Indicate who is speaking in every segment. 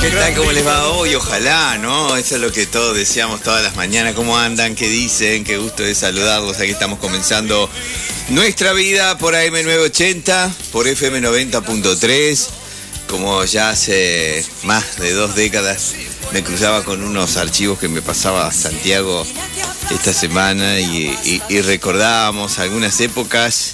Speaker 1: ¿Qué tal? ¿Cómo les va hoy? Ojalá, ¿no? Eso es lo que todos deseamos todas las mañanas. ¿Cómo andan? ¿Qué dicen? Qué gusto de saludarlos. Aquí estamos comenzando nuestra vida por AM980, por FM 90.3. Como ya hace más de 2 décadas me cruzaba con unos archivos que me pasaba Santiago esta semana y recordábamos algunas épocas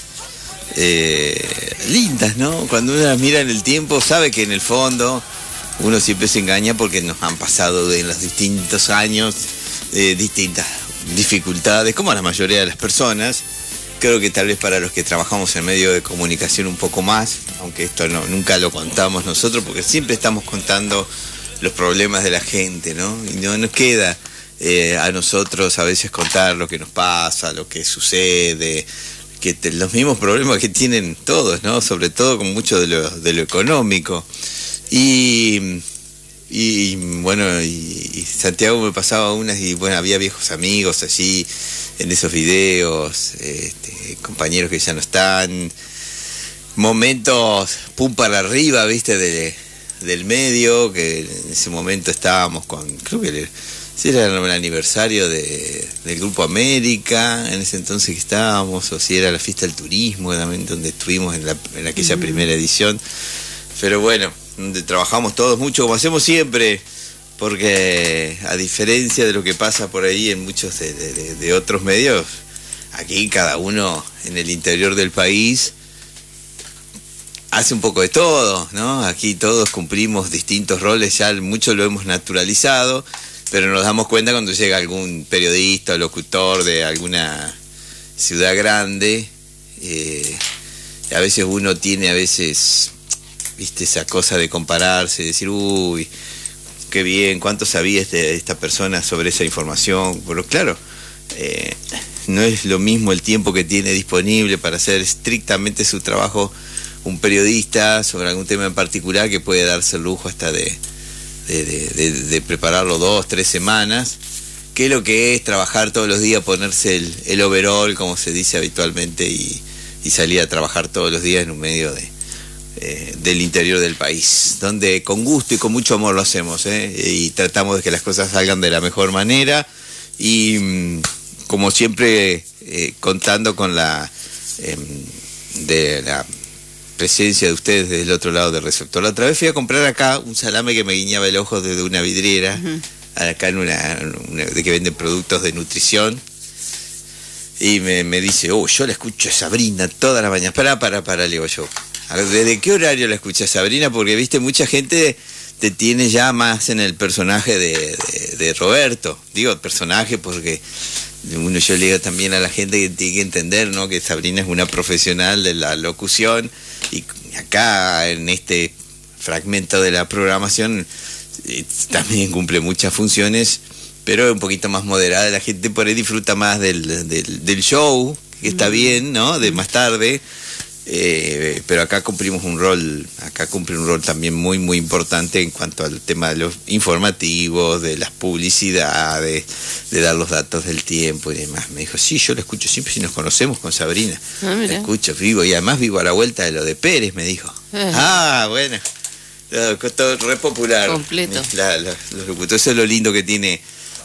Speaker 1: lindas, ¿no? Cuando uno las mira en el tiempo, sabe que en el fondo uno siempre se engaña porque nos han pasado en los distintos años distintas dificultades, como a la mayoría de las personas. Creo que tal vez para los que trabajamos en medio de comunicación un poco más, aunque esto nunca lo contamos nosotros, porque siempre estamos contando los problemas de la gente, ¿no? Y no nos queda a nosotros a veces contar lo que nos pasa, lo que sucede, los mismos problemas que tienen todos, ¿no? Sobre todo con mucho de lo económico. Y bueno, y Santiago me pasaba unas y bueno, había viejos amigos allí en esos videos, compañeros que ya no están, momentos pum para arriba, viste, del medio, que en ese momento estábamos con, creo que era el aniversario del Grupo América, en ese entonces que estábamos, o si era la fiesta del turismo, también donde estuvimos en aquella primera edición, pero bueno, donde trabajamos todos mucho, como hacemos siempre, porque a diferencia de lo que pasa por ahí en muchos de otros medios, aquí cada uno en el interior del país hace un poco de todo, ¿no? Aquí todos cumplimos distintos roles, ya mucho lo hemos naturalizado, pero nos damos cuenta cuando llega algún periodista o locutor de alguna ciudad grande, a veces uno tiene, viste, esa cosa de compararse, de decir, uy, qué bien, cuánto sabía esta persona sobre esa información. Pero claro, no es lo mismo el tiempo que tiene disponible para hacer estrictamente su trabajo un periodista sobre algún tema en particular, que puede darse el lujo hasta de prepararlo 2, 3 semanas, que lo que es trabajar todos los días, ponerse el overall, como se dice habitualmente, y salir a trabajar todos los días en un medio del interior del país, donde con gusto y con mucho amor lo hacemos, y tratamos de que las cosas salgan de la mejor manera, y como siempre contando con la presencia de ustedes desde el otro lado del receptor. La otra vez fui a comprar acá un salame que me guiñaba el ojo desde una vidriera, acá en una de que venden productos de nutrición, y me dice, yo la escucho a Sabrina toda la mañana. Para, le digo yo, ¿desde qué horario la escuchas, Sabrina? Porque, viste, mucha gente te tiene ya más en el personaje de Roberto. Digo personaje porque yo le digo también a la gente que tiene que entender, ¿no?, que Sabrina es una profesional de la locución, y acá en este fragmento de la programación también cumple muchas funciones, pero un poquito más moderada. La gente por ahí disfruta más del show, que está bien, ¿no?, de más tarde. Pero acá cumple un rol también muy muy importante en cuanto al tema de los informativos, de las publicidades, de dar los datos del tiempo y demás. Me dijo, sí, yo lo escucho siempre, si nos conocemos con Sabrina, la escucho, vivo, y además vivo a la vuelta de lo de Pérez, me dijo. Bueno, todo re popular completo. Los locutores, eso es lo lindo que tiene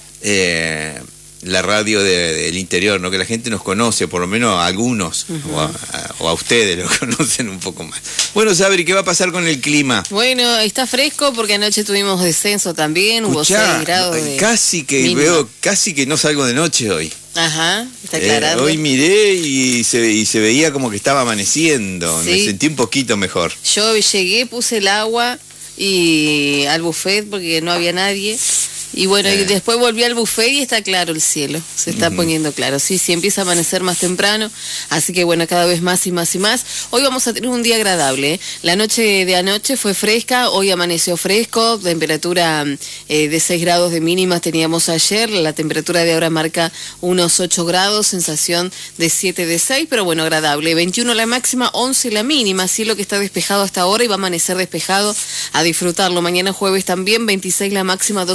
Speaker 1: la radio del interior, ¿no? Que la gente nos conoce, por lo menos a algunos, o a ustedes lo conocen un poco más. Bueno, Sabri, ¿qué va a pasar con el clima?
Speaker 2: Bueno, está fresco porque anoche tuvimos descenso también, hubo 6 grados de
Speaker 1: casi que no salgo de noche hoy.
Speaker 2: Ajá, está aclarando.
Speaker 1: Hoy miré y se veía como que estaba amaneciendo, sí. Me sentí un poquito mejor.
Speaker 2: Yo llegué, puse el agua y al buffet porque no había nadie. Y bueno, y después volví al buffet y está claro el cielo, se está poniendo claro. Sí, empieza a amanecer más temprano, así que bueno, cada vez más y más y más. Hoy vamos a tener un día agradable, La noche de anoche fue fresca, hoy amaneció fresco, temperatura de 6 grados de mínimas teníamos ayer, la temperatura de ahora marca unos 8 grados, sensación de 7 de 6, pero bueno, agradable. 21 la máxima, 11 la mínima, cielo que está despejado hasta ahora y va a amanecer despejado, a disfrutarlo. Mañana jueves también, 26 la máxima, 12 la mínima.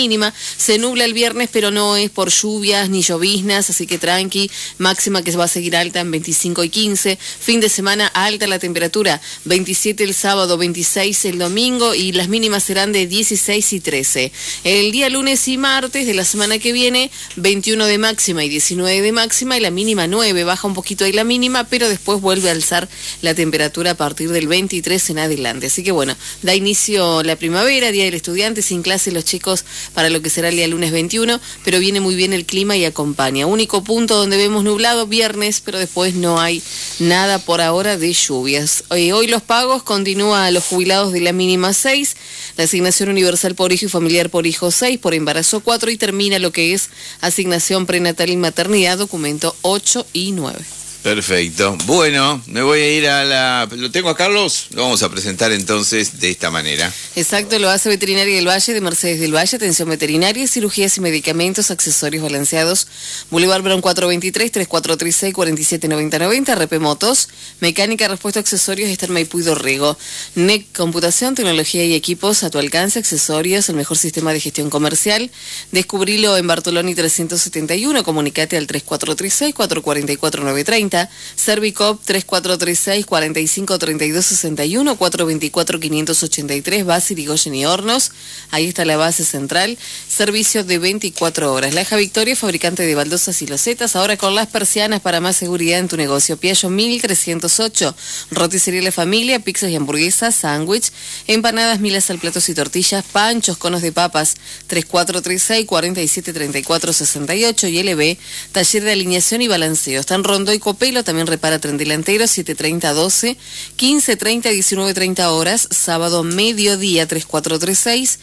Speaker 2: mínima. Se nubla el viernes, pero no es por lluvias ni lloviznas, así que tranqui. Máxima que va a seguir alta en 25 y 15. Fin de semana alta la temperatura, 27 el sábado, 26 el domingo y las mínimas serán de 16 y 13. El día lunes y martes de la semana que viene, 21 de máxima y 19 de máxima y la mínima 9. Baja un poquito ahí la mínima, pero después vuelve a alzar la temperatura a partir del 23 en adelante. Así que bueno, da inicio la primavera, Día del Estudiante, sin clase los chicos para lo que será el día lunes 21, pero viene muy bien el clima y acompaña. Único punto donde vemos nublado, viernes, pero después no hay nada por ahora de lluvias. Hoy los pagos continúa a los jubilados de la mínima 6, la asignación universal por hijo y familiar por hijo 6, por embarazo 4 y termina lo que es asignación prenatal y maternidad, documento 8 y 9.
Speaker 1: Perfecto. Bueno, me voy a ir ¿Lo tengo a Carlos? Lo vamos a presentar entonces de esta manera.
Speaker 2: Exacto, lo hace Veterinaria del Valle de Mercedes del Valle, atención veterinaria, cirugías y medicamentos, accesorios balanceados, Boulevard Brown 423, 3436, 479090, RP Motos, mecánica, repuesto, accesorios, está en Maipú y Dorrego. NEC Computación, tecnología y equipos a tu alcance, accesorios, el mejor sistema de gestión comercial. Descubrilo en Bartoloni 371, comunicate al 3436, 444-930. Servicop 3436 4532 61 424 583, base Irigoyen y Hornos. Ahí está la base central. Servicio de 24 horas. La Laja Victoria, fabricante de baldosas y losetas, ahora con las persianas para más seguridad en tu negocio. Piaggio 1308. Roticería La Familia, pizzas y hamburguesas, sándwich, empanadas, milas al platos y tortillas, panchos, conos de papas. 3436 4734 68 y LB, taller de alineación y balanceo. Están Rondo y Pelo, también repara tren delantero, 7:30-12, 15:30-19:30 horas, sábado mediodía, 3436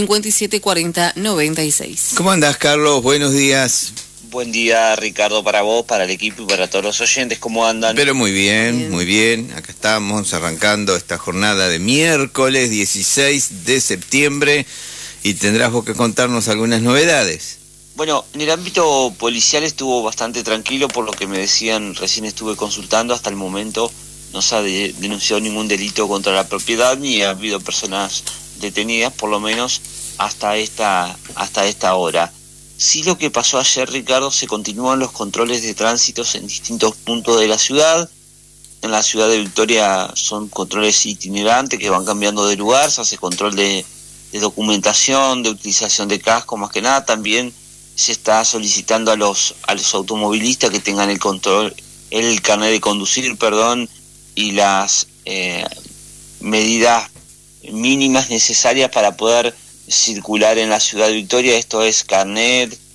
Speaker 2: 5740-96.
Speaker 1: ¿Cómo andás, Carlos? Buenos días.
Speaker 3: Buen día, Ricardo, para vos, para el equipo y para todos los oyentes. ¿Cómo andan?
Speaker 1: Pero muy bien, muy bien. Acá estamos arrancando esta jornada de miércoles 16 de septiembre y tendrás vos que contarnos algunas novedades.
Speaker 3: Bueno, en el ámbito policial estuvo bastante tranquilo, por lo que me decían, recién estuve consultando, hasta el momento no se ha denunciado ningún delito contra la propiedad, ni ha habido personas detenidas, por lo menos hasta esta hora. Sí, lo que pasó ayer, Ricardo, se continúan los controles de tránsitos en distintos puntos de la ciudad. En la ciudad de Victoria son controles itinerantes que van cambiando de lugar, se hace control de documentación, de utilización de casco, más que nada. También se está solicitando a los automovilistas que tengan el carnet de conducir, y las medidas mínimas necesarias para poder circular en la ciudad de Victoria. Esto es carnet,